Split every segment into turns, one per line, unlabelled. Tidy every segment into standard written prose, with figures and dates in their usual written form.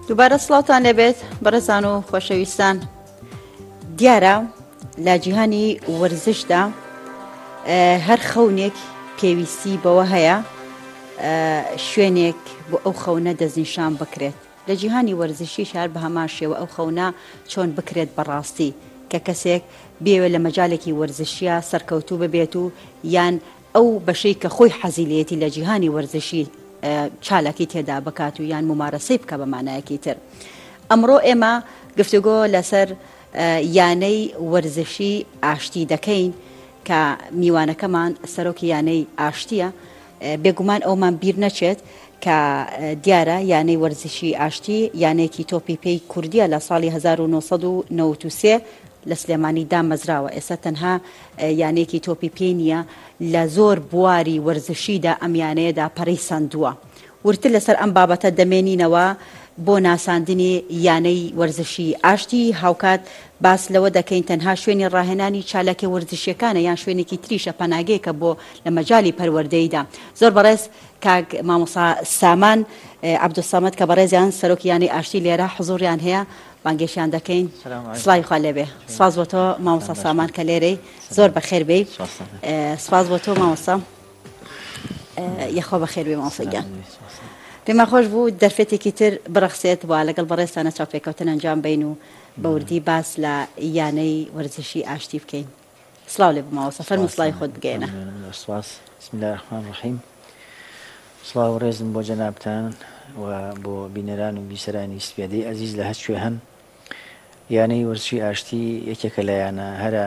دووبارە سڵاوتان لەبێت بەڕێزان و خۆشەویستان. دیارە لە جیهانی وەرزشدا هەر خەونێک پێویستی بەوە هەیە شوێنێک بۆ ئەو خەونە دەستنیشان بکرێت. لە جیهانی وەرزشی شار بە هەمان شێوە ئەو خەونە چۆن بکرێت بەڕاستی کە کەسێک بێوە لە مەجالێکی وەرزشیە سەرکەوتوو ببێت و یان ئەو بەشەی کە خۆی حەزیلەتی لە جیهانی وەرزشی چالاکی تێدا بکات و یان ممارەسەی بکە بە مانایەکی تر. ئەمڕۆ ئێمە گفتوگۆ لەسەر یانەی وەرزشی ئاشتی دەکەین کە میوانەکەمان سەرۆکی یانەی ئاشتیە. بێگومان ئەومان بیر نەچێت کە دیارە یانەی وەرزشی ئاشتی یانەیەکی تۆپی پێی کوردیە لە ساڵی 1993 لە سلێمانی دامەزراوە. ئێستا تەنها یانەیەکی تۆپی پێی نییە لە زۆر بواری وەرزشیدا ئەم یانەیەدا پەڕی سندووە. ورتر لەسەر ئەم بابەتە دەمێنینەوە بۆ ناساندنی یانەی وەرزشی ئاشتی. هاوکات باس لەوە دەکەین تەنها شوێنی ڕاهێنانی چالاکی وەرزشیەکانە یان شوێنێکی تریشە پەناگەیەکە بۆ لە مەجای پەروەردەیدا. زۆر بەڕێز کاک مامۆستا سامان عەبدولسەمەد کە بەڕێزیان سەرۆکی یانەی ئاشتی لێرە حوزوریان هەیە بانگێشیان دەکەین. سڵاوی خوا لێبێ. سپاس بۆ تۆ مامۆستا سامان کە لێرەی زۆر بەخێر بێ. سپاس بۆ تۆ مامۆستا یەخوا بەخێر بێ مامۆستاگیان. پێمان خۆش بوو دەرفێتێکی تر بڕەخسێت وە لەگەڵ بەڕێستانە چاوپێکەوتن ئەنجام بین و بەوردی باس لە یانەی وەرزشی ئاشتی بکەین. سڵاو لێ بماوەسە فەرموو سڵاوی خۆت بگەێنە.
سپاس. بسم الله الرحمن الرحیم. سڵاو و ڕێزم بۆ جەنابتان و بۆ بینەران و بیسەرانی سپێدەی ئەزیز لە هەست شوێ هەن. یانەی وەرزشی ئاشتی یەکێکە لە یانە هەرە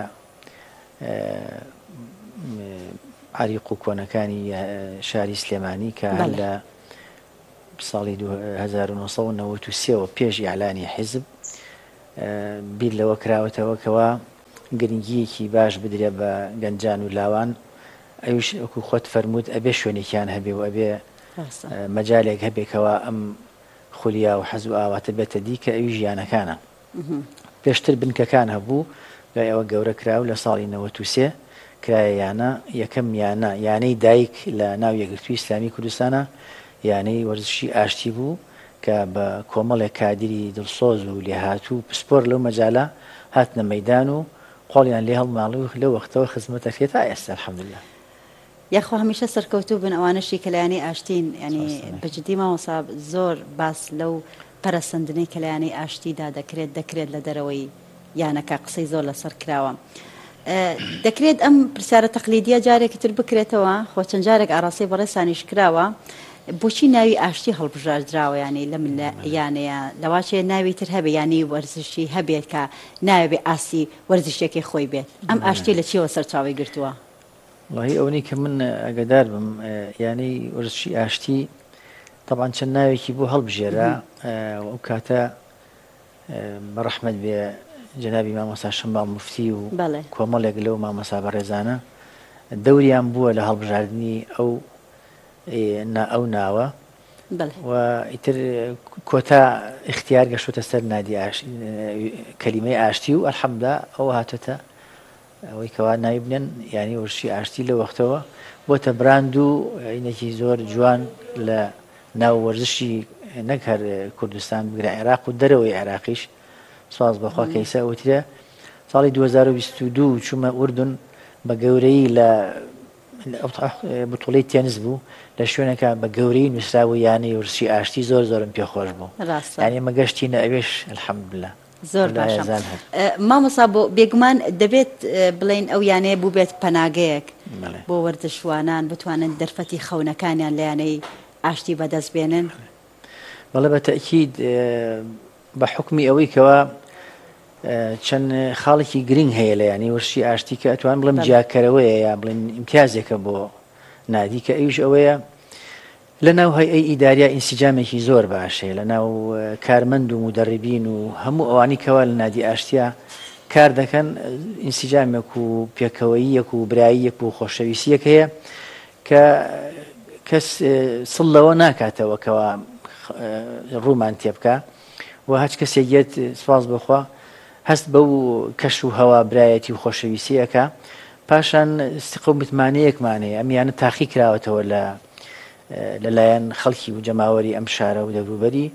عریق و کۆنەکانی شاری سلێمانی کە لە ساڵی 1993 پێش ئیعلانی حیزب بیر لەوە کراوەتەوە کەوا گرنگیەکی باش بدرێ بە گەنجان و لاوان. ئەوش وەکو خۆت فەرمووت ئەبێ شوێنێکیان هەبێ و ئەبێ مەجالێک هەبێکەوە ئەم خولیا و حەز و ئاواتە بێتە دی کە ئەوی ژیانەکانە. پێشتر بنکەکان هەبوو لای ئەوە گەورە کراو لە ساڵی 93 کرایە یانە یەکەم یانەی دایک لە ناو یەکگرتووی ئیسلامی کوردستانە یانەی وەرزشی ئاشتی بوو کە بە کۆمەڵێک کادری دڵسۆز و لێهاتوو پسپۆر لەو مەجالە هاتنە مەیدان و قۆڵیان لێ هەڵماڵی و لە وەختەوە خزمەتەکرێت تا ئێستا الحەمدولله.
یاخوا هەمیشە سەرکەوتوو بن ئەوانەشی کە لە یانەی ئاشتین ینی بەجددی مامۆستا زۆر باس لەو پەرەسەندنەی کە لە یانەی ئاشتیدا دەکرێت لە دەرەوەی یانەکە قسەی زۆر لەسەر کراوە. دەکرێت ئەم پرسیارە تەقلیدیە جارێکی تر بکرێتەوە خۆ چەند جارێک ئاراسی بەڕێسانیش کراوە بۆچی ناوی ئاشتی هەڵبژاردراوە ینی لە من یانەیە لەواچێ ناوی تر هەبێ ینی وەرزشی هەبێت کە ناوێ ئاسی وەرزشێکی خۆی بێت. ئەم ئاشتی لە چیەوە سەرچاوی گرتووە؟
وڵی ئەوەی کە من ئەگەدار بم یانەی وەرزشی ئاشتی طبعاً چەند ناوێکی بۆ هەڵبژێرا ئەو کاتە بەڕەحمەت بێ جەنابی مامۆستا شەماڵ موفتی و کۆمەڵێک لەو مامۆستا بەڕێزانە دەوریان بووە لە هەڵبژاردننی ئەو ناوە و ئیتر کۆتا اختیار گەشتوتە سەر نادی کەلیمەی ئاشتی و ئەلحەمدا ئەو هاتوتە ئەوەی کەوا ناوی بنێن یانی وەرزشی ئاشتی لە وەختەوە بۆتە براند و عینێکی زۆر جوان لە ناو وەرزشی نەک هەر کوردستان بگرە عێراق و دەرەوەی عێراقیش. سواز بەخوا کەیسا وترە ساڵی 2022 چوومە ئوردون بە گەورەی لە بتوڵەی تێنس بوو لە شوێنەکە بە گەورەی نووسراوە یانەی وەرزشی ئاشتی زۆر زۆرم پێخۆش بوو. یانی مەگەشتینە ئەوێش الحەمدولله.
زۆر باشە. مامۆستا بۆ بێگومان دەبێت بڵێن ئەو یانەیە بوو بێت پەناگەیەک بۆ وەرزشوانان بتوانن دەرفەتی خەونەکانیان لە یانەی ئاشتی بەدەست بێنن.
بەڵێ بە تەئکید بە حکمی ئەوەی کەوە چەند خاڵێکی گرنگ هەیە لە یانی وەرزشی ئاشتی کە ئەتوان بڵێم جیاکەرەوەیە یا بڵێن ئیمتیازێکە بۆ نادی کە ئەویش ئەوەیە لە ناو هەیئەی ئیداریە ئینسیجامێکی زۆر باشەیە لە ناو کارمەند و مدەڕیبین و هەموو ئەوانی کەوا لە نادی ئاشتیا کار دەکەن ئینسیجامێک و پێکەوەییەک و براییەک و خۆشەویستیەک هەیە کە کەس سڵ لەوە ناکاتەوە کەوا ڕوومان تێ بکە و هەچ کەسێک گێت سپاس بخوا هەست بەو کەش و هەوا برایەتی و خۆشەویستیەکە پاشان استقە و متمانەیەکمانەیە ئەمیانە تاقی کراوەتەوە لەلایەن خەڵکی و جەماوەری ئەم شارە و دەوروبەری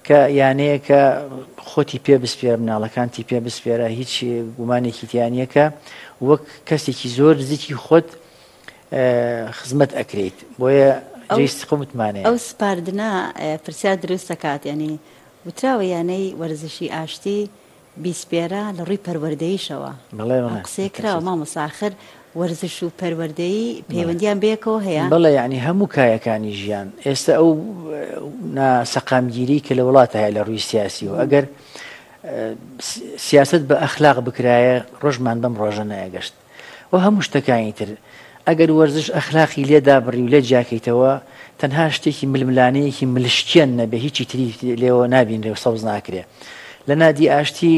کە یانەیە کە خۆتی پێ بسپێرە مناڵەکانتی پێ بسپێرە هیچ گومانێکی تیانە کە وەک کەسێکی زۆر نزیکی خۆت خزمەت ئەکرێت بۆیە جێستی متمانەیە
ئەو سپاردنە پرسیار دروست دەکات ینی وتراوە یانەی وەرزشی ئاشتی بیسپێرە لە ڕووی پەروەردەییشەوە قسەی کراوە مامۆساخر وەرزش و پەروەردەیی پەیوەندیان بێکەوە هەیە
بەڵێ یعنی هەموو کایەکانی ژیان ئێستا ئەو سەقامگیری کە لە وڵاتە هەیە لە ڕووی سیاسی و ئەگەر سیاست بە ئەخلاق بکرایە ڕۆژمان بەم ڕۆژە نایگەشت و هەموو شتەکانی تر ئەگەر وەرزش ئەخلاقی لێدا بڕی و لێ جاکەیتەوە تەنها شتێکی ململانەیەکی ملشتیان نەبێ هیچی تری لێەوە نابینرێ و سەوز ناکرێ لە نادی ئاشتی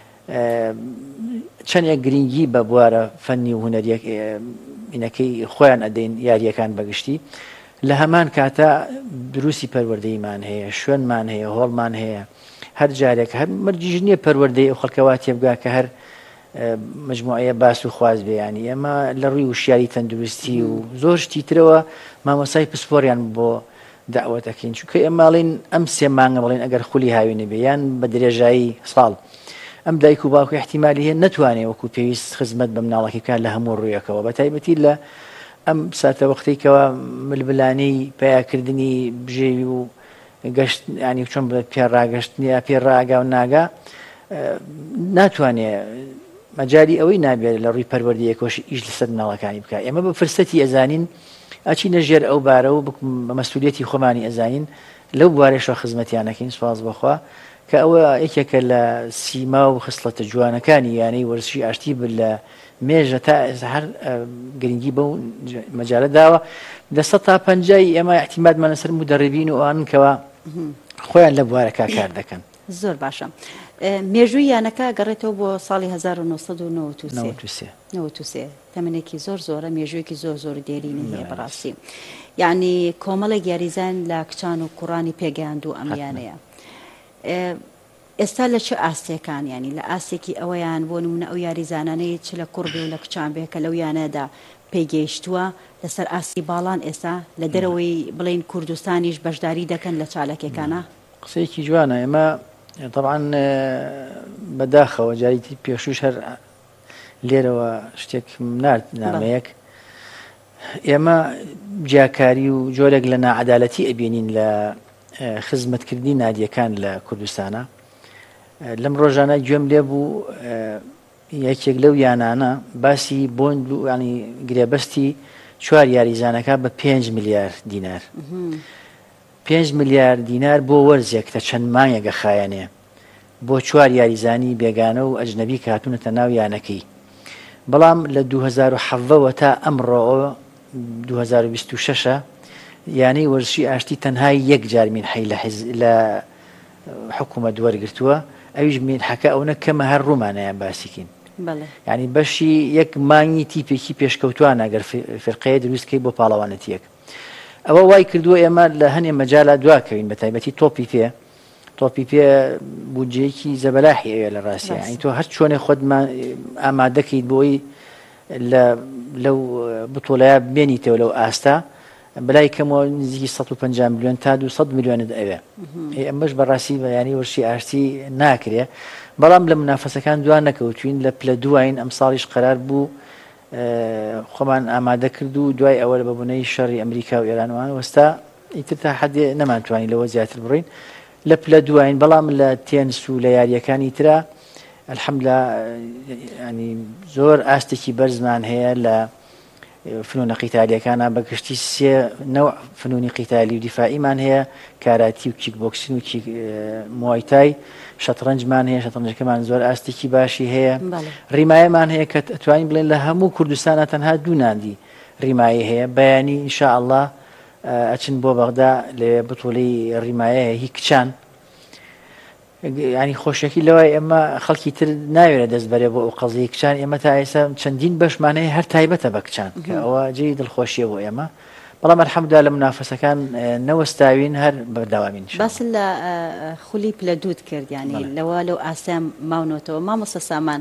چەندێک گرنگی بە بوارە فەنی و هونەرینەکەی خۆیان ئەدەین یاریەکان بەگشتی لە هەمان کاتە دروستی پەروەردەیمان هەیە شوێنمان هەیە هۆڵمان هەیە هەر جارێک هەر مەرجیژ نییە پەروەردەی ئەو خەڵکەوا تێبگا کە هەر مجموعەیە باس و خواز بێیانی ئەمە لە ڕووی وشیاری تەندروستی و زۆر شتی ترەوە مامۆسای پسپۆریان بۆ داوەتەکەین چونکە ئێماڵین ئەم سێ مانگە بڵین ئەگەر خولی هاوینە بێ یان بە درێژایی ساڵ ئەم دایک و باوکو احتیمالی هەیە نەتوانێت وەکو پێویست خزمەت بە مناڵەکەی بکات لە هەموو ڕوویەکەوە بە تایبەتی لە ئەم ساتە وەختێکەوە ململانەی پیاکردنی بژێوی و گەشت ینی چۆن پێڕاگەشتنیە پێڕاگا و ناگا ناتوانێت مەجای ئەوەی نابێت لە ڕووی پەروەردەیەکەوەش ئیش لەسەر مناڵەکانی بکات ئێمە بە فرسەتی ئەزانین ئەچی نەژێر ئەو بارە و بە مەسئولیەتی خۆمانی ئەزانین لەو بوارێشەوە خزمەتیانەکەین سواز بەخوا کە ئەوە یەکێکە لە سیما و خستڵەتە جوانەکانی یانەی وەرزشی ئاشتی بر لە مێژە تا هەر گرنگی بە و مەجالە داوە لە 150 ئێمە احتیمادمان لەسەر مدەڕبین و ئەوان کەەوە خۆیان لە بوارەکە کار دەکەن
زۆر باشە مێژووی یانەکە گەڕێتەوە بۆ ساڵی 1993 تەمەنێکی زۆر زۆرە مێژوویەکی زۆر زۆر دێرینی هەیە بەڕاستی یعنی کۆمەڵێک یاریزان لە کچان و کوڕانی پێگەیاند و ئەمیانەیە ئێستا لە چه ئاستێکان ینی لە ئاستێکی ئەوەیان بۆ نمونە ئەو یاریزانانەی چ لە کوڕ بێ و لە کچان بێ کە لەو یانەدا پێگەیشتووە لەسەر ئاستی باڵان ئێستا لە دەرەوەی بڵین کوردستانیش بەشداری دەکەن لە چالەکێکانە
قسەیەکی جوانە ئێمە طبعا بەداخەوە جاریتی پێشوش هەر لێرەوە شتێک نامەیەک ئێمە جیاکاری و جۆرێک لە نائەدالەتی ئەبینین لە خزمەتکردنی نادیەکان لە کوردستانە لەم ڕۆژانە گوێم لێ بوو یەکێک لەو یانانە باسی بۆند و ینی گرێبەستی 4 یاریزانەکە بە 5 میلیارد دینار 5 میلیارد دینار بۆ وەرزێک کە چەند مانگێکە خایەنێ بۆ 4 یاریزانی بێگانە و ئەجنەبی کاتونەتە ناو یانەکەی بەڵام لە 2007 تا ئەمڕۆ 2026 یانەی وەرزشی ئاشتی تەنها یەک جار مینحەی لە حکوومەت وەرگرتووە ئەویش مینحەکە ئەوە کەمە هەر ڕوومانەیان باسیکەین ینی بەشی یەک مانگی تیپێکی پێشکەوتوان ئەگەر فرقەیە دروستکەی بۆ پاڵەوانەتیەک ئەوە وای کردووە ئێمە لە هەنێ مەجالا دواکەوین بە تایبەتی تۆپی پێ بودجەیەکی زەبەلاحی ئەوێ لە ڕاستی ینی تۆ هەر چۆنێ خۆتمان ئامادەکەیت بۆی لەو بتۆڵەیە بێنیتەوە لەو ئاستا بەلای کەمەوە نزیکی 150 میلیۆن تا 200 میلیۆنت ئەوێ ئەمەش بەڕاستی بەیانی وەرشی ئاشتی ناکرێ بەڵام لە منافەسەکان دوان نەکەوتوین لە پلە دوایین ئەم ساڵیش قەرار بوو خۆمان ئامادە کرد و دوای ئەوە لە بەبوونەی شەڕی ئەمریکا و ئێرانوان وەستا ئیتر تا حدێ نەمانتوانی لەوە زیاتر بڕین لە پلە دوایین بەڵام لە تێنس و لە یاریەکانی ترا الحەمدوللا ینی زۆر ئاستێکی بەرزمان هەیە لە فنونە قیتالیەکانە بەگشتی 3 نەوع فنونی قیتالی و دیفاعیمان هەیە کاراتی و کیک بۆکسین و موایتای شەترەنجمان هەیە شەترەنجەکەمان زۆر ئاستێکی باشی هەیە ڕیمایەمان هەیە کە ئەتوانین بڵێن لە هەموو کوردستانە تەنها 2 ناندی ڕیمایی هەیە بەیانی ئینشاءالله ئەچن بۆ بەغدا لە بتوڵەی ڕیمایە هەیە هی کچان ینی خۆشیەکی لەوەی ئێمە خەڵکی تر ناوێرە دەست بەرێ بۆ ئەو قەزەی کچان ئێمە تا ئێستا چەندین بەشمانەیە هەر تایبەتە بە کچان کە ئەوە جێی دڵخۆشیە بۆ ئێمە بەڵام الحەمدوللا لە منافەسەکان نەوەستاوین هەر بەردەوامین
باس لە خولی پلە دوود کرد ینی لەوە لەو ئاسام ماونەوەتەوە مامۆستا سامان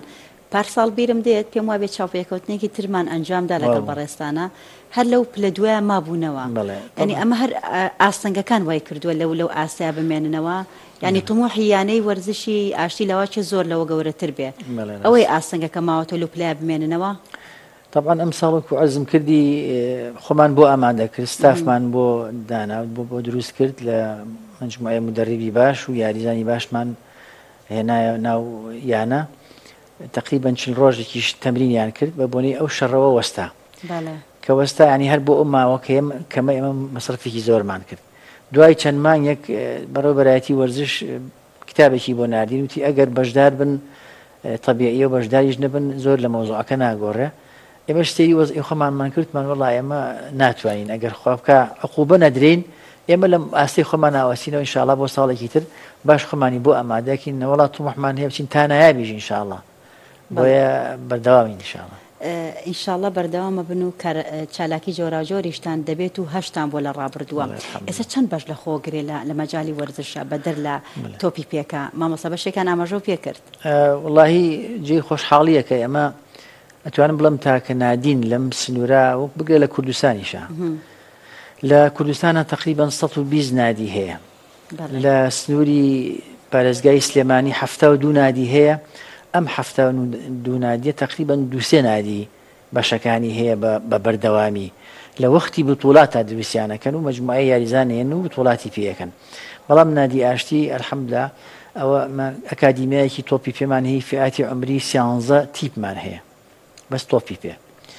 پارساڵ بیرم دێت پێم وابێت چاوپێکەوتنێکی ترمان ئەنجامدا لەگەڵ بەڕێستانە هەر لەو پلە دوایە مابوونەوە ینی ئەمە هەر ئاستەنگەکان وای کردووە لەو ئاسیا بمێننەوە ینی تموحی یانەی وەرزشی ئاشتی لەوە چه زۆر لەوە گەورەتر بێ ئەوەی ئاستەنگەکە ماوەتە لەو پلە بمێننەوە
طبعا ئەم ساڵێک و عەرزم کردی خۆمان بۆ ئامادە کرد ستافمان بۆ دانا بۆ دروست کرد لە مجموعەیە مدەرریبی باش و یاریزانی باشمان هێنایە ناو یانە تقریبا 40 ڕۆژێکیش تەمرینیان کرد بە بۆنەی ئەو شەڕەوە وەستا کە وەستا ینی هەر بۆ ئەو ماوە کەمە ئێمە مەسرفێکی زۆرمان کرد دوای چەند مانگێک بەڕێوەبەرایەتی وەرزش کتابێکی بۆ ناردین وتی ئەگەر بەشدار بن طبیعیە و بەشداریش نەبن زۆر لە مەوزوعەکە ناگۆڕێ ئێمە شتێری وەزعی خۆمانمان کردمان وەڵای ئێمە ناتوانین ئەگەر خوا بکە عقوبە نەدرێن ئێمە لە ئاستی خۆمان ناوەسینەوە ئینشاءڵڵا بۆ ساڵێکی تر باش خۆمانی بۆ ئامادەکەین وەڵا تومحمان هەیە بچین تا نایابیژ ئینشاءڵڵا بۆیە بەردەوامی ئینشاءڵڵا
ئینشاءڵڵا بەردەوامە بن و چالاکی جۆراجۆریشتان دەبێت و هەشتان بۆ لە ڕابردووە ئێستا چەند بەش لە خۆگرێ لە مەجای وەرزشە بەدەر لە تۆپی پێکە مامۆستا بەشێکان ئاماژە پێ کرد
وڵاهی جێی خۆشحاڵیەکە ئێمە ئەتوانم بڵم تاکە نادین لەم سنوورە و بگرێ لە کوردستانیشە لە کوردستانە تقریبا 120 نادی هەیە لە سنووری پارێزگای سلێمانی 72 نادی هەیە ئەم 72 نادیە تقریبا 2 نادی بەشەکانی هەیە بە بەردەوامی لە وەختی بتوڵاتە دروستیانەکەن و مجموعەی یاریزانێن و بتوڵاتی پێەکەن بەڵام نادی ئاشتی ئەلحەمدوللا ئەوە ئەکادیمیایەکی تۆپی پێمان هەیە فئاتی عمری 11 تیپمان هەیە بەس تۆپی پێ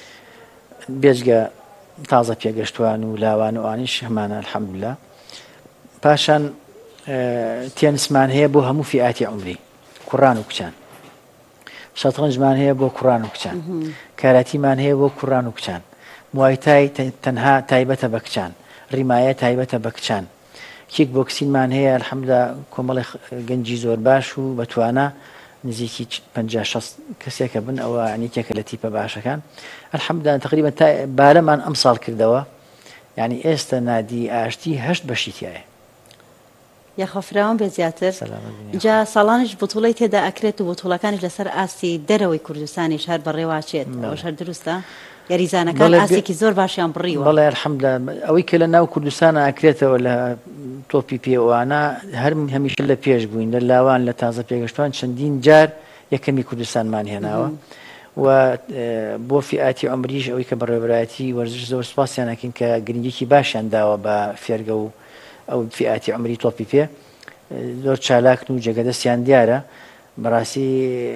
بێجگە تازە پێگەشتوان و لاوان و ئانیش هەمانە ئەلحەمدوللا پاشان تێنسمان هەیە بۆ هەموو فئاتی عمری کوڕان و کچان شەترەنجمان هەیە بۆ کوڕان و کچان کاراتیمان هەیە بۆ کوڕان و کچان موایتای تەنها تایبەتە بە کچان ڕیمایە تایبەتە بە کچان کیک بۆکسینمان هەیە ئەلحەمدوللا کۆمەڵی گەنجی زۆر باش و بەتوانە نزیکی 50-60 کەسێکە بن ئەوە عنیتێکە لە تیپە باشەکان ئەلحەمدوللا تقریبا بارەمان ئەم ساڵ کردەوە یعنی ئێستا نادی ئاشتی 8 بەشی تایە
یاخەفراوان بێ زیاتر جا ساڵانش بوتوڵی تێدا ئەکرێت و بوتوڵەکانش لەسەر ئاستی دەرەوەی کوردستانیش هەر بەڕێواچێت ئەوش هەر دروستە یاریزانەکان ئاسێکی زۆر باشیان بڕیوە
بەڵێ ئەلحەمدوللا ئەوەی کە لە ناو کوردستانە ئەکرێتەوە لە تۆپی پێوانە هەر هەمیشە لە پێش بووین لە لاوان لە تازە پێگەشتوان چەندین جار یەکەمی کوردستانمان هێناوە و بۆ فئاتی عمریش ئەوەی کە بەڕێوەبەرایەتی وەرزش زۆر سوپاسیان ئەکەین کە گرنگێکی باشیان داوە بە فێرگە و ئەو فئاتی عمری تۆپی پێ زۆر چالاکن و جێگەدەستیان دیارە بەڕاستی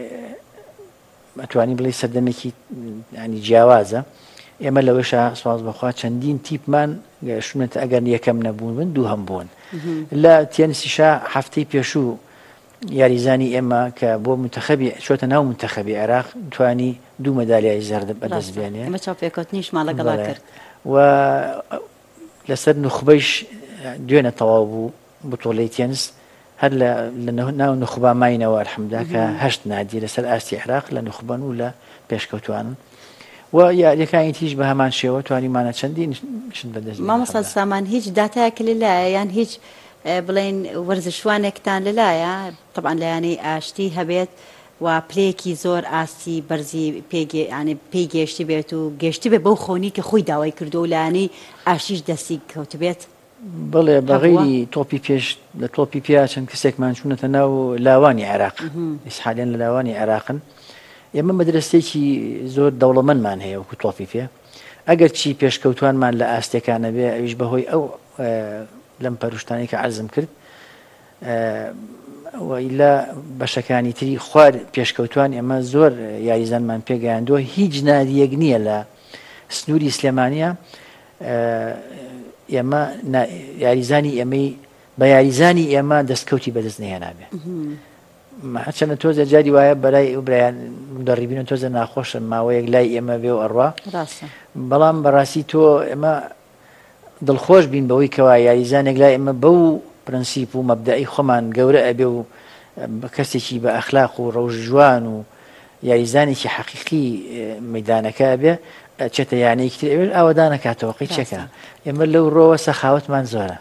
ئەتوانی بڵێ سەردەمێکی ینی جیاوازە ئێمە لەوەشە سواز بەخوا چەندین تیپمان گەشتونەتە ئەگەر یەکەم نەبوون من دوو هەم بوون لە تێنسیشا هەفتەی پێشوو یاریزانی ئێمە کە بۆ منتەخەبی چۆتە ناو منتەخەبی عێراق توانی 2 مەدالیای زەرد بەدەست بێنێ
ئێمە چاوپێکەوتنیشمان لەگەڵا کرد
و لەسەر نوخبەیش دوێنە تەواو بوو بتۆڵەی تێنس هەر لە ناو نخبا ماینەوە ئەلحەمدوللا کە 8 نادی لەسەر ئاستی عێراق لە نخبەن و لە پێشکەوتوانن و یاریەکانی تیش بە هەمان شێوە توانیمانە چەندین شت بەدەست
مامۆستا سامان هیچ داتایەک لەلایە یان هیچ بڵێن وەرزشوانێکتان لەلایە طبعا لەیانەی ئاشتی هەبێت و پلەیەکی زۆر ئاستی بەرزی پێی گەشتی بێت و گەشتی بێ بەو خۆنی کە خۆی داوای کردو و لایەنەی ئاشتیش دەستی کەوت بێت
بڵێ بەغیری تۆپی پێش لە تۆپی پیا چەند کەسێکمان چوونەتە ناو لاوانی عێراق ئیسحالیان لە لاوانی عێراقن ئێمە مەدرسەیەکی زۆر دەوڵەمەندمان هەیە وەکو تۆپی پێ ئەگەر چی پێشکەوتوانمان لە ئاستێکانە بێ ئەویش بەهۆی ئەو لەم پەروشتانی کە عەرزم کرد لە بەشەکانی تری خوار پێشکەوتوان ئێمە زۆر یاریزانمان پێگەیاندووە هیچ نادیەک نییە لە سنووری سلێمانیە ئێمە یاریزانی ئێمەی بە یاریزانی ئێمە دەستکەوتی بەدەست نهێنابێ چەندە تۆزە جاری وایە بەلای ئوبرایان دەڕیبین و تۆزە ناخۆشە ماوەیەک لای ئێمە بێ و ئەڕوا بەڵام بەڕاستی تۆ ئێمە دڵخۆش بین بەوەی کەوا یاریزانێک لای ئێمە بەو پرەنسیپ و مەبدەئی خۆمان گەورە ئەبێ و کەسێکی بە ئەخلاق و ڕەوژ جوان و یاریزانێکی حەقیقی مەیدانەکە بێ چێتە یانەیەکی تر ئێوە ئاوەدا نەکاتەوە قیچەکە ئێمە لەو ڕۆوە سەخاوەتمان زۆرە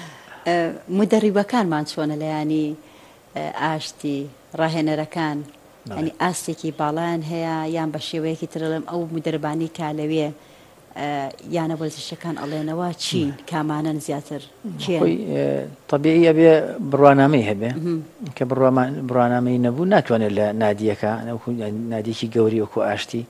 مدەریبەکانمان چۆنە لە ینی ئاشتی ڕاهێنەرەکان ینی ئاستێکی باڵیان هەیە یان بە شێوەیەکی ترڵم ئەو مدربانی کا لەوێ یانە وەرزشەکان ئەڵێنەوە چین کامانن زیاتر
طبیعی ئەبێ بڕوانامەی هەبێ کە بڕوانامەی نەبوو ناتوانێت لە نادیەکە نادیەکی گەوری وەکو ئاشتی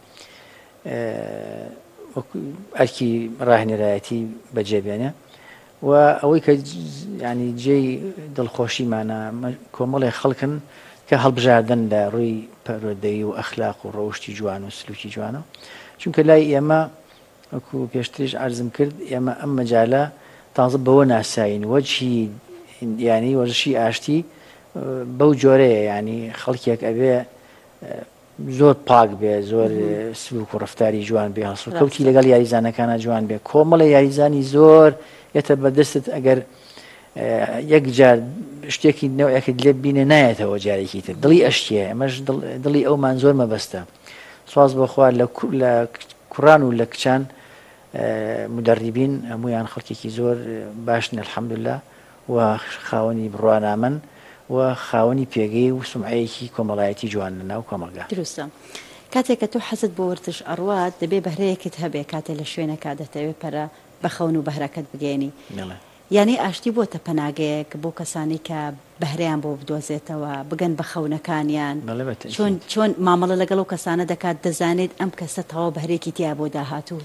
ئەرکی ڕاهێنەرایەتی بەجێبێنێ و ئەوەی کە ینی جێی دڵخۆشیمانە کۆمەڵی خەڵکن کە هەڵبژاردن لە ڕووی پەروەردەیی و ئەخلاق و ڕەوشتی جوان و سلوکی جوانە چونکە لای ئێمە وەکو پێشتریش عەرزم کرد ئێمە ئەم مەجالە تازە بەوە ناساین وەجهی ینی وەرزشی ئاشتی بەو جۆرەیە ینی خەڵکێک ئەبێ زۆر پاک بێ زۆر سلوک و ڕەفتاری جوان بێ هەڵسوکەوتی لەگەڵ یاریزانەکانە جوان بێ کۆمەڵە یاریزانی زۆر یەتە بەدەستت ئەگەر یەک جار شتێکی نەوەیەکت لێ بینێ نایەتەوە جارێکی تر دڵی ئەشتیە ئەمەش دڵی ئەومان زۆر مەبەستە سواز بەخوا لە کوڕان و لە کچان مدربین هەمویان خەڵکێکی زۆر باشن الحەمدوللا و خاوەنی بڕوانامەن و خاوەنی پێگەی و سومعەیەکی کۆمەڵایەتی جوان لەناو کۆمەلگا
دروستە کاتێک کە تۆ حەزت بۆ وەرزش ئەڕوات دەبێ بەهرەیەکت هەبێ کاتێک لە شوێنەکە دەتەوێت پەرە بەخەون و بەهرەکەت بگەێنی یعنی ئاشتی بۆتە پەناگەیەک بۆ کەسانی کە بەهرەیان بۆ بدۆزێتەوە بگەن بە خەونەکانیان چۆن مامەڵە لەگەڵ و کەسانە دەکات دەزانێت ئەم کەسە تەواو بەهرێکی تیا بۆ داهاتوو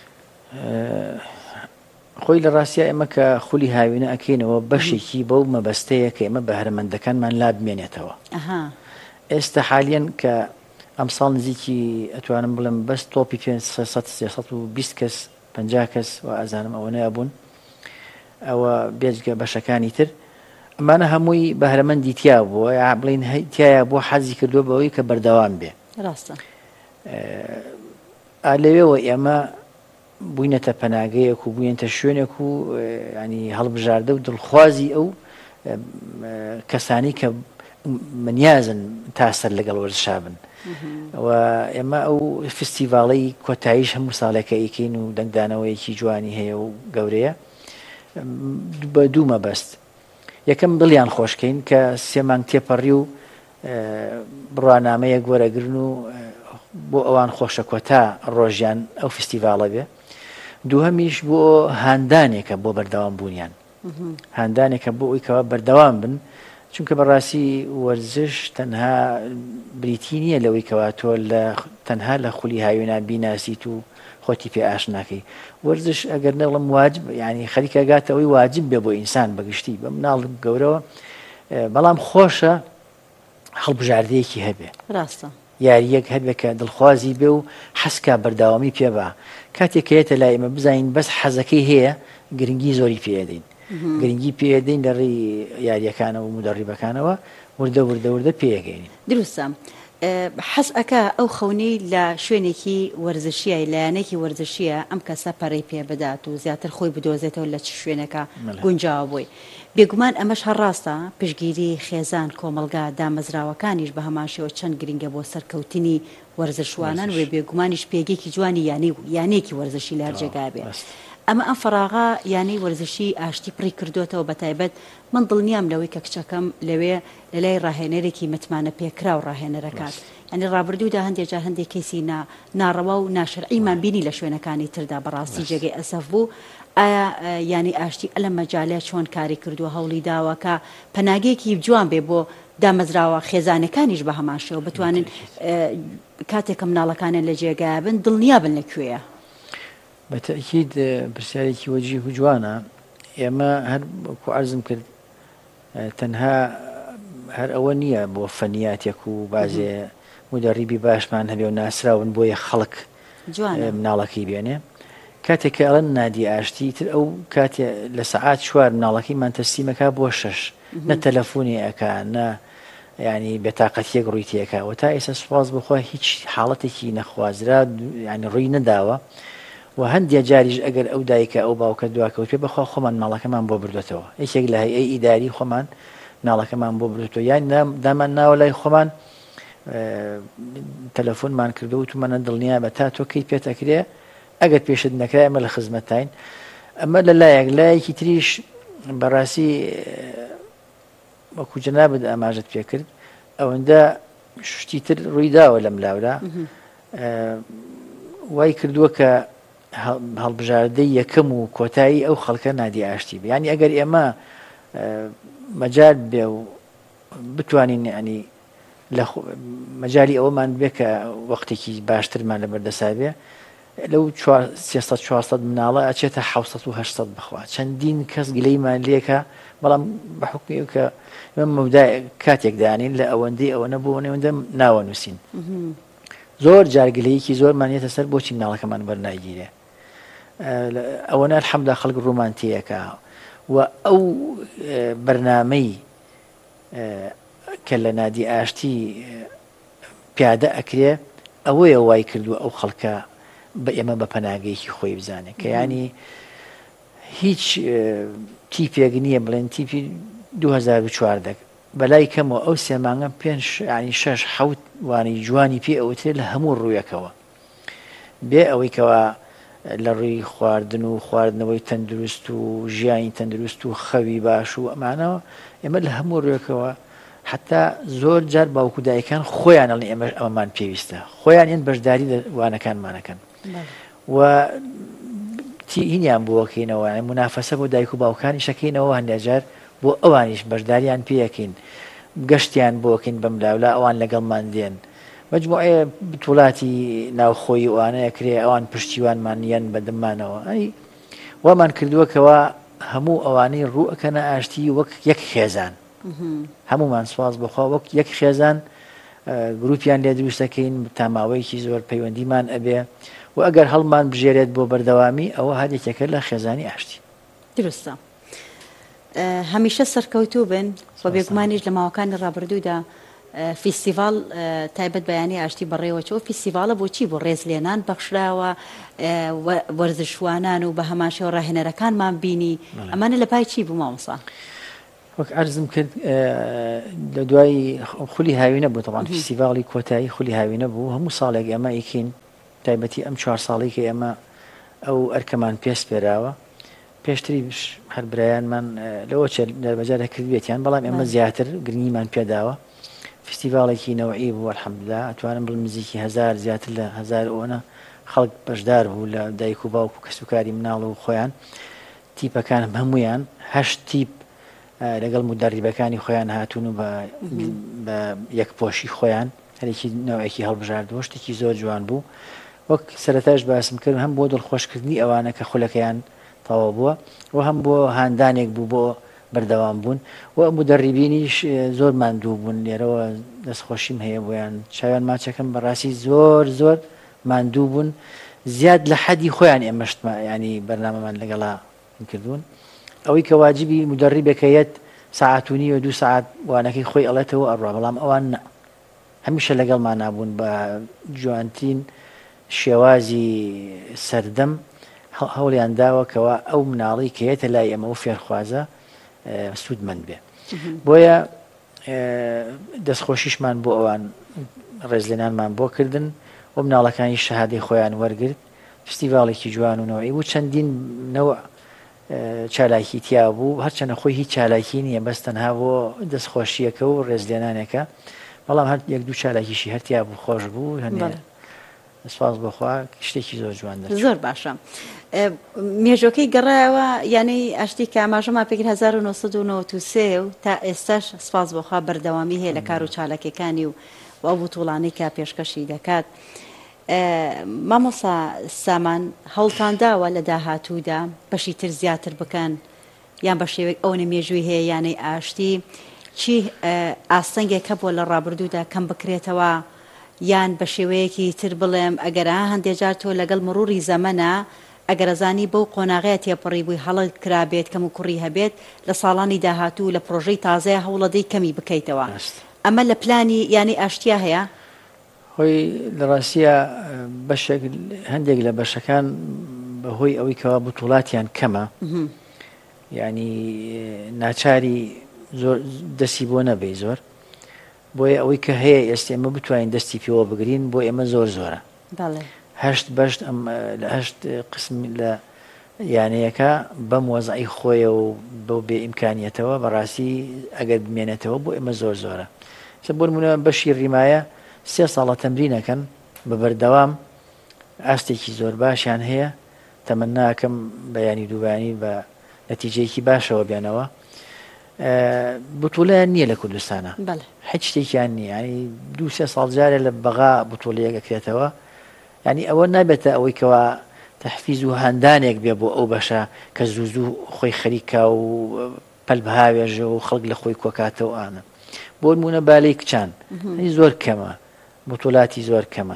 خۆی لە ڕاستیە ئێمە کە خولی هاوینە ئەکەینەوە بەشێکی بەو مەبەستەیە کە ئێمە بەهرەمەندەکانمان لا بمێنێتەوە ئێستا حالیان کە ئەم ساڵ نزیکی ئەتوانم بڵم بەس تۆپی 320 کەس 50 کەس و ئازانم ئەوە نەبوون ئەوە بێجگە بەشەکانی تر ئەمانە هەمووی بەهرەمەندی تیا بووە یا بڵین تایە بۆ حەزی کردووە بەوەی کە بەردەوام بێ
ڕاستە
لەوێەوە ئێمە بووینەتە پەناگەیەک و بووینتە شوێنێک و ینی هەڵبژاردە و دڵخوازی ئەو کەسانی کە منیازن تاسەر لەگەڵ وەرزشا بن و ئێمە ئەو فستیڤاڵەی کۆتاییش هەموو ساڵێکە ئیکەین و دەنگدانەوەیەکی جوانی هەیە و گەورەیە بە دوو مەبەست یەکەم دڵیان خۆشکەین کە 3 مانگ تێپەڕی و بڕوانامەیەک وەرەگرن و بۆ ئەوان خۆشە کۆتا ڕۆژیان ئەو فستیڤاڵە بێ دووهەمیش بۆ هاندانێکە بۆ بەردەوام بوونیان هاندانێکە بۆ ئەوی کەوا بەردەوام بن چونکە بەڕاستی وەرزش تەنها بریتی نییە لەوەی کەوا تۆ تەنها لە خولی هاوێنە بیناسیت و خۆتی پێ ئاشناکەی وەرزش ئەگەر نەڵم واجب ینی خەریکەگاتەوەی واجب بێ بۆ ئینسان بەگشتی بە مناڵ گەورەوە بەڵام خۆشە هەڵبژاردەیەکی هەبێ
ڕاستە
یاریەک هەبێ کە دڵخوازی بێ و حەسکا بەرداوامی پێبا کاتێک کەیەتە لای ئێمە بزانین بەس حەزەکەی هەیە گرنگی زۆری پێدەین گرنگی پێدەین لەڕێی یاریەکانەوە و مدەڕیبەکانەوە وردە پێگەین
دروستە حەز ئەکا ئەو خەونەی لە شوێنێکی وەرزشیە لایەنێکی وەرزشیە ئەم کەسە پەڕی پێ بدات و زیاتر خۆی بدۆزێتەوە لە چ شوێنەکە گونجاوە بووی بێگومان ئەمەش هەر ڕاستە پشگیری خێزان کۆمەلگا دامەزراوەکانیش بە هەماشەوە چەند گرنگە بۆ سەرکەوتنی وەرزشوانان وێ بێگومانیش پێگێکی جوانی یانێکی وەرزشی لارجێگا بێ ئەمە ئەم فراغا یانەی وەرزشی ئاشتی پڕی کردوێتەوە بەتایبەت من دڵنیام لەوەی کە کچەکەم لەوێ لە لای ڕاهێنەرێکی متمانە پێکرا و ڕاهێنەرەکات ینی ڕابردوودا هەندێک جا هەندێک کەسی ناڕەوا و ناشرعیمان بینی لە شوێنەکانی تردا بەڕاستی جێگەی ئەسەف بوو ئایا ینی ئاشتی ئەلە مەجالە چۆن کاری کردووە هەوڵی داوەکە پەناگەیەکی جوان بێ بۆ دامەزراوە خێزانەکانیش بە هەماشەوە بتوانن کاتێکە مناڵەکانیان لە جێگای بن دڵنیا بن لەکوێیە
بەتەکید پرسیارێکی وەجی و جوانە ئێمە هەر وەکو عەرزم کرد تەنها هەر ئەوە نییە بۆ فەنیاتێک و بازێ مدەڕیبی باشمان هەبێ و ناسراون بۆ یە خەڵک مناڵەکەی بێنێ کاتێک کە ئەڵەن نادی ئاشتی تر ئەو کاتێ لە سەعات 4 مناڵەکەیمان تەسلیمەکە بۆ 6 نە تەلەفۆنی ئەکا نە ینی بێتاقەتیەک ڕووی تێکە و تا ئێستا سوپاس بخوا هیچ حاڵەتێکی نەخوازرا ینی ڕووی نەداوە و هەندێک جاریش ئەگەر ئەو دایکە ئەو باوکە دواکەوت پێ بەخوا خۆمان ماڵەکەمان بۆ بردوێتەوە یەکێک لە هەیئەی ئیداری خۆمان ناڵەکەمان بۆ بردوێتەوە یان دامان ناوە لای خۆمان تەلەفۆنمان کردو و تومانە دڵنیا بە تا تۆ کەی پێتەکرێ ئەگەر پێشت نەکرای ئەمە لە خزمەتین ئەمە لە لایەکی تریش بەڕاستی وەکو جەنابەت ئاماژت پێ کرد ئەوەندە شتی تر ڕوویداوە لەم لاورە وای کردووە کە هەڵبژاردەی یەکەم و کۆتایی ئەو خەڵکە نادی ئاشتی بێ ینی ئەگەر ئێمە مەجال بێ و بتوانین ینی مەجای ئەوەمان بێ کە وەختێکی باشترمان لە بەردەسا بێ لەو 300-400 مناڵە ئەچێتە 700 بخوا چەندین کەس گلەیمان لێکە بەڵام بە حکمی کە کاتێک دانین لە ئەوەندەی ئەوە نەبوو نێوەندە ناوە نووسین زۆر جارگلەیەکی زۆرمان یێتە سەر بۆچی مناڵەکەمان بەرناگیرێ ئەوەنە الحەمدا خەڵک ڕومانتیەکە و ئەو بەرنامەی کە لە نادی ئاشتی پیادە ئەکرێ ئەوەیە وای کردووە ئەو خەڵکە بە ئێمە بە پەناگەیەکی خۆی بزانێت کە ینی هیچ تیپێک نییە بڵێن تیپی 2014 بەلای کەمەوە ئەو سێمانگە 5-6 وانی جوانی پێ ئەوترێت لە هەموو ڕوویەکەوە بێ ئەوەی کەەوە لە ڕووی خواردن و خواردنەوەی تەندروست و ژیانی تەندروست و خەوی باش و ئەمانەوە ئێمە لە هەموو ڕوویەکەوە حتا زۆر جار باوکو دایکان خۆیان ئەڵێن ئێمە ئەمەمان پێویستە خۆیان یەن بەشداری لە وانەکانمانەکەن و هینیان بۆکەینەوە منافەسە بۆ دایک و باوکانی شەکەینەوە هەندێک جار بۆ ئەوانیش بەشداریان پێەکەین گەشتیان بۆکەین بەم لاولا ئەوان لەگەڵمان دێن مەجموعەیە وڵاتی ناوخۆی ئەوانەیە کرێ ئەوان پشتیوانمان یەن بەدەممانەوە ئەی وامان کردووەکەوە هەموو ئەوانەی ڕوئەکەنە ئاشتی وەک یەک خێزان هەمومان سواز بخوا وەک یەک خێزان گروپیان لێ دروستەکەین تاماوەیەکی زۆر پەیوەندیمان ئەبێ و ئەگەر هەڵمان بژێرێت بۆ بەردەوامی ئەوە هەرێکێکە لە خێزانی ئاشتی
درستە هەمیشە سەرکەوتوو بن بە بێگومانیش لە ماوەکانی ڕابردوودا فیستیڤال تایبەت بەیانی ئاشتی بەڕێوەچەوە فیستیڤالە بۆچی بۆ ڕێزلێنان بەخشراوە وەرزشوانان و بە هەماشەوە ڕاهێنەرەکانمان بینی ئەمانە لە پای چی بوو مامۆستا
وەک عەرزم کرد لە دوای خولی هاوینە بوو تەڵان فیستیڤاڵی کۆتایی خولی هاوینە بوو هەموو ساڵێک ئێمە ئیکین تایبەتی ئەم 4 ساڵی کە ئێمە ئەو ئەرکەمان پێسپێراوە پێشتری هەر برایانمان لەوە دەربەجارە کردوێتیان بەڵام ئێمە زیاتر گرنگیمان پێداوە فیستیڤاڵێکی نەوعی بوو الحەمدوللا ئەتوانم بڵم نزیکی 1000 زیاتر لە 1000 ئەوەنە خەڵک بەشدار بوو لە دایک و باوک و کەسوکاری مناڵ و خۆیان تیپەکانم هەمویان 8 تیپ لەگەڵ مدەریبەکانی خۆیان هاتوون و بە یەکپۆشی خۆیان هەرێکی نەوەیەکی هەڵبژاردووە شتێکی زۆر جوان بوو وەک سەرەتاش باسم کرد هەم بۆ دڵخۆشکردنی ئەوانە کە خولەکەیان تەواو بووە و هەم بۆ هاندانێک بوو بۆ بەردەوام بوون و مدەریبینیش زۆر ماندوو بوون لێرەوە دەستخۆشیم هەیە بۆیان چاویان ماچەکەم بەڕاستی زۆر ماندوو بوون زیاد لە حەدی خۆیان ئێمەشتمە ینی بەرنامەمان لەگەڵا کردوون ئەوەی کە واجبی مدەریبێکەیەت ساعتونی و 2 ساعت وانەکەی خۆی ئەڵێتەوە ئەڕوا بەڵام ئەوان هەمیشە لەگەڵمان نابوون بە جوانترین شێوازی سەردەم هەوڵیان داوەکەوە ئەو مناڵی کەیەتە لای ئەمە و فێرخوازە سوودمەند بێ بۆیە دەستخۆشیشمان بۆ ئەوان ڕێزلێنانمان بۆ کردن و مناڵەکانی شەهادەی خۆیان وەرگرت فستیڤاڵێکی جوان و نەوەی بوو چەندین نەوە چالاکی تیا بوو هەرچەنە خۆی هیچ چالاکی نییە بەس تەنها بۆ دەستخۆشیەکە و ڕێزلێنانێکە بەڵام هەر 1-2 چالاکیشی هەرتیا بوو خۆش بوو هەنێ سپاس بخوا شتێکی زۆر جوان
زۆر باشە مێژۆکەی گەڕایەوە یانەی ئاشتی کە ئاماژەما پێگر 1993 و تا ئێستاش سپاس بخوا بەردەوامی هەیە لە کار و چالاکیەکانی و ئەو بوتوڵانەی کە پێشکەشی دەکات مامۆستا سامان هەوڵتان داوە لە داهاتوودا بەشی تر زیاتر بکەن یان بە شێوەیەک ئەو نمێژووی هەیە یانەی ئاشتی چی ئاستەنگێک کە بۆ لە ڕابردوودا کەم بکرێتەوە یان بە شێوەیەکی تر بڵێم ئەگەر هەندێک جار تۆ لەگەڵ مروری زەمەنە ئەگەرەزانی بەو قۆناغەیە تێپەڕی بووی هەڵت کرابێت کەم و کوڕی هەبێت لە ساڵانی داهاتوو لە پرۆژەی تازەیە هەوڵەدەی کەمی بکەیتەوە ئەمە لە پلانی یانی ئاشتیا هەیە
هۆی لە ڕاستیە بەشێک هەندێک لە بەشەکان بەهۆی ئەوەی کەوا بوتوڵاتیان کەمە ینی ناچاری زۆر دەستی بۆ نەبێ زۆر بۆیە ئەوەی کە هەیە ئێستا ئێمە بتوانین دەستی پێوە بگرین بۆ ئێمە زۆرە 8 بەشت لە 8 قسم لە یانەیەەکە بەم وەزعی خۆیە و بەو بێ ئیمکانیەتەوە بەڕاستی ئەگەر بمێنێتەوە بۆ ئێمە زۆرە بۆ نمونە بەشی ڕیمایە 3 ساڵە تەمرینەکەن بە بەردەوام ئاستێکی زۆر باشیان هەیە تەمەناکەم بەیانی دووبانی بە نەتیجەیەکی باشەوە بێنەوە بتوڵیان نییە لە کوردستانە هیچ شتێکیان نییە ینی 2-3 ساڵ جارێ لە بەغا بتوڵەیەکەکرێتەوە ینی ئەوە نابێتە ئەوەی کەوا تەحفیز و هەندانێک بێ بۆ ئەو بەشە کە زوو خۆی خەریکە و پەلبهاوێژە و خەڵک لە خۆی کۆکاتەوە ئانە بۆ نمونە بالەی کچان زۆر کەمە بتوڵاتی زۆر کەمە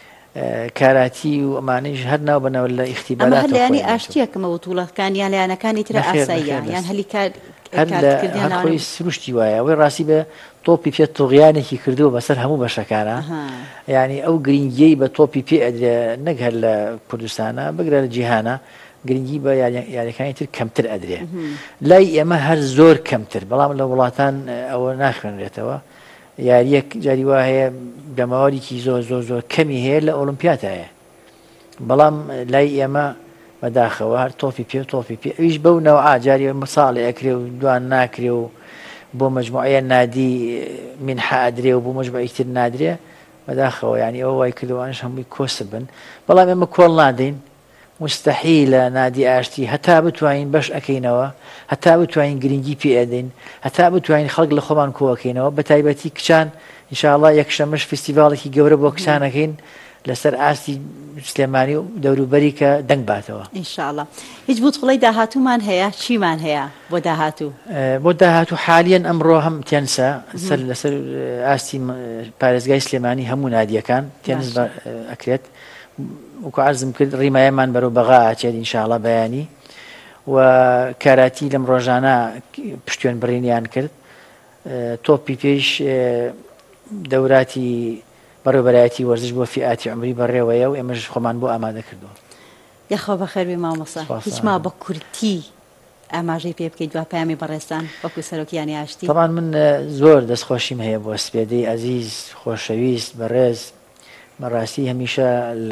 کاراتی و ئەمانەیش هەر ناو بنەوە لە ئیختیبارات
ینی ئاشتیەکەمە وتوڵەکان یان لایەنەکانی ترە ئاساییە یان هەلی
هەر خۆی سروشتی وایە ئەوەی ڕاستی بە تۆپی پێ تۆغیانێکی کردووە بەسەر هەموو بەشەکانە ینی ئەو گرنگیەی بە تۆپی پێ ئەدرێ نەک هەر لە کوردستانە بگرە لە جیهانە گرنگی بە یاریەکانی تر کەمتر ئەدرێ لای ئێمە هەر زۆر کەمتر بەڵام لە وڵاتان ئەوە ناخوێنرێتەوە یاریەک جاری وا هەیە بەماوەریکی زۆر کەمی هەیە لە ئۆلمپیات هەیە بەڵام لای ئێمە بەداخەوە هەر تۆپی پێ ئەویش بەو نەوعا جاری ساڵی ئەکرێ و دوان ناکرێ و بۆ مەجموعەیە نادی منحە ئەدرێ و بۆ مەجموعەی تر نادرێ بەداخەوە ینی ئەوە وای کردوانش هەمووی کۆسە بن بەڵام ئێمە کۆڵ نادەین مستحیلە نادی ئاشتی هەتا بتوانین بەش ئەەکەینەوە هەتا بتوانین گرنگی پێ ئەدەین هەتا بتوانین خەڵک لە خۆمان کۆەکەینەوە بە تایبەتی کچان ئینشاءڵڵا یەکشەمەش فستیڤاڵێکی گەورە بۆ کچانەکەین لەسەر ئاستی سلێمانی و دەوروبەری کە دەنگ باتەوە
ئینشاءڵڵا هیچ بوتڵەی داهاتوومان هەیە چیمان هەیە بۆ داهاتوو
بۆ داهاتوو حالیان ئەمڕۆ هەم تێنسە لەسەر ئاستی پارێزگای سلێمانی هەموو نادیەکان تێنس ئەکرێت وەکو عەرزم کرد ڕیمایەمان بەرەو بەغا ئاچێت ئینشاءڵڵا بەیانی و کاراتی لەم ڕۆژانە پشتیوان بڕینیان کرد تۆپی پێش دەوراتی بەڕێوەبەرایەتی وەرزش بۆ فئاتی عمری بەڕێوەیە و ئێمەش خۆمان بۆ ئامادە کردووە
یاخۆ بەخێربێ مامۆستا هیچما بە کورتی ئاماژەی پێ بکەیت دوا پەیامی بەڕێستان وەکو سەرۆکیانی ئاشتی
تەمان من زۆر دەستخۆشیم هەیە بۆ سپێدەی ئەزیز خۆشەویست بەڕێز بەڕاستی هەمیشە